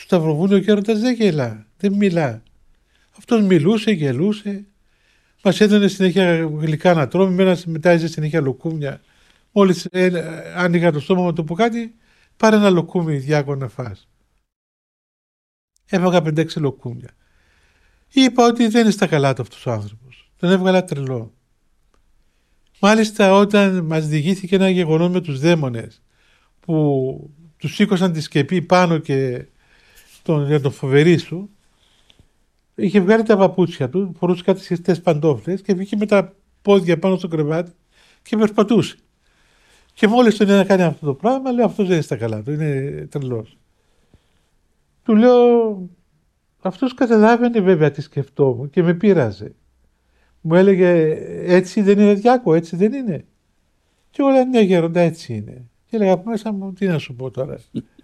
Σταυροβούνιο ο γέροντας δεν γελά, δεν μιλά. Αυτός μιλούσε, γελούσε. Μας έδωνε συνέχεια γλυκά να τρώμε, μετά έζε συνέχεια λουκούμια. Μόλις άνοιγα το στόμα μου το που κάτι, πάρε ένα λουκούμι διάκο να φας. Έβαγα 5-6 λουκούμια. Είπα ότι δεν είναι στα καλά του αυτός ο άνθρωπος. Τον έβγαλα τρελό. Μάλιστα όταν μας διηγήθηκε ένα γεγονός με τους δαίμονες που τους σήκωσαν τη σκεπή πάνω και για τον φοβερή σου, είχε βγάλει τα παπούτσια του, φορούσε κάτι σχιστές παντόφλες και βγήκε με τα πόδια πάνω στο κρεβάτι και περπατούσε. Και μόλις τον είδα να κάνει αυτό το πράγμα, λέω αυτός δεν είναι στα καλά του, είναι τρελός. Του λέω, αυτός καταλάβαινε βέβαια τι σκεφτόμουν και με πείραζε. Μου έλεγε έτσι δεν είναι διάκο, έτσι δεν είναι. Και εγώ λέω ναι γέροντα έτσι είναι. Και έλεγα από μέσα μου τι να σου πω τώρα.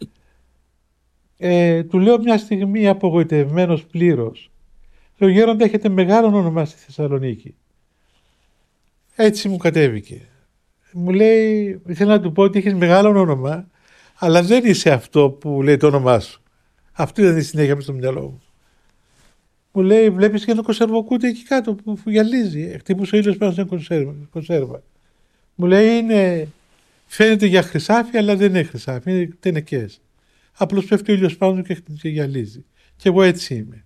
Του λέω μια στιγμή απογοητευμένος πλήρως. Λέω γέροντα έχετε μεγάλο όνομα στη Θεσσαλονίκη. Έτσι μου κατέβηκε. Μου λέει, ήθελα να του πω ότι έχεις μεγάλο όνομα, αλλά δεν είσαι αυτό που λέει το όνομά σου. Αυτό ήταν η συνέχεια μες στο μυαλό μου. Μου λέει, βλέπεις και το κονσερβοκούτι εκεί κάτω που γυαλίζει. Χτύπησε ο ήλιος πάνω σε κονσέρβα. Μου λέει, φαίνεται για χρυσάφι, αλλά δεν είναι χρυσάφι, είναι τενεκές. Απλώς πέφτει ο ήλιος πάνω και γυαλίζει. Και εγώ έτσι είμαι.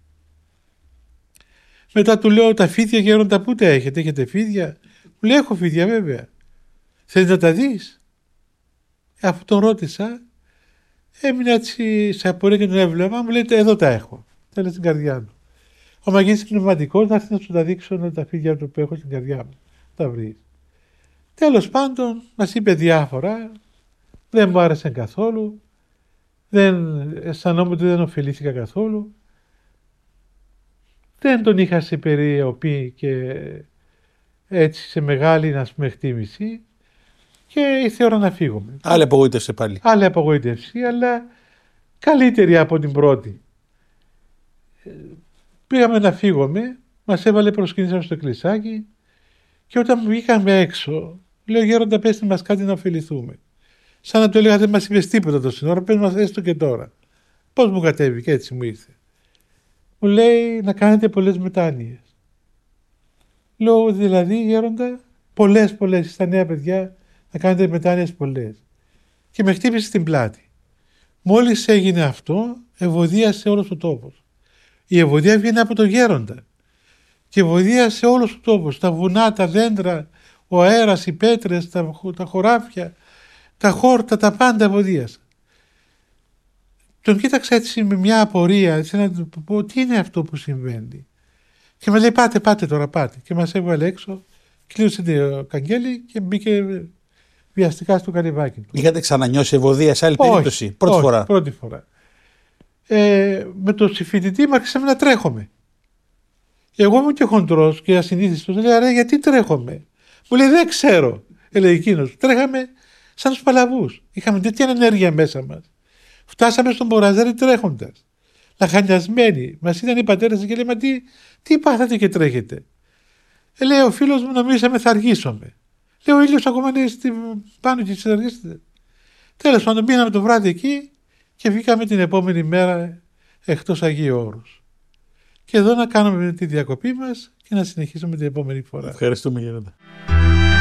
Μετά του λέω, τα φίδια γέροντα πού τα έχετε φίδια? Μου λέει, έχω φίδια βέβαια. Θέλεις να τα δεις? Αφού τον ρώτησα, έμεινε έτσι σε απορία και τον έβλεπα, μου λέει, εδώ τα έχω. Τα λέει στην καρδιά του. Ο Μαγείς πνευματικός θα έρθει να σου τα δείξω τα φίδια του που έχω στην καρδιά μου. Τα βρεις. Τέλος πάντων, μας είπε διάφορα, δεν μου άρεσαν καθόλου, αισθανόμουν ότι δεν ωφελήθηκα καθόλου, δεν τον είχα σε περιοπή και έτσι σε μεγάλη εκτίμηση και ήρθε η ώρα να φύγουμε. Άλλη απογοήτευση πάλι. Άλλη απογοήτευση, αλλά καλύτερη από την πρώτη. Πήγαμε να φύγουμε, μας έβαλε προσκύνησαν στο εκκλησάκι και όταν βγήκαμε έξω, λέω γέροντα πέστε μας κάτι να ωφεληθούμε. Σαν να του έλεγα δεν μας είπες τίποτα το σύνορα, πες μας έστω και τώρα. Πώς μου κατέβηκε, έτσι μου ήρθε. Μου λέει να κάνετε πολλές μετάνοιες. Λέω δηλαδή γέροντα πολλές, στα νέα παιδιά να κάνετε μετάνοιες πολλές. Και με χτύπησε στην πλάτη. Μόλις έγινε αυτό, ευωδίασε όλος ο τόπος. Η ευωδία βγαίνει από τον γέροντα. Και ευωδίασε όλος ο τόπος. Τα βουνά, τα δέντρα, ο αέρας, οι πέτρες, τα χωράφια, τα χόρτα, τα πάντα ευωδίασαν. Τον κοίταξα έτσι με μια απορία, έτσι να του πω τι είναι αυτό που συμβαίνει. Και με λέει πάτε τώρα πάτε. Και μας έβγαλε έξω, κλείωσε το καγγέλι και μπήκε βιαστικά στο καρυβάκι του. Είχατε ξανανιώσει ευωδία σε άλλη περίπτωση? Πρώτη φορά. Με το συμφοιτητή μου άρχισαμε να τρέχουμε. Εγώ ήμουν και χοντρός και ασυνήθιστος. Λέει ρε γιατί τρέχουμε? Μου λέει δεν ξέρω. Λέει εκείνος. Τρέχαμε σαν τους παλαβούς. Είχαμε τέτοια ενέργεια μέσα μας. Φτάσαμε στον Μποραζέρι τρέχοντας. Λαχανιασμένοι. Μας είδαν οι πατέρες και λέμε τι πάθατε και τρέχετε? Λέει ο φίλος μου νομίζαμε θα αργήσουμε. Λέει ο ήλιος ακόμα είναι πάνω και αργήσετε. Τέλος πάντων πήγαμε το βράδυ εκεί και βγήκαμε την επόμενη μέρα εκτός Αγίου Όρους. Και εδώ να κάνουμε τη διακοπή μας και να συνεχίσουμε την επόμενη φορά. Ευχαριστούμε γέροντα.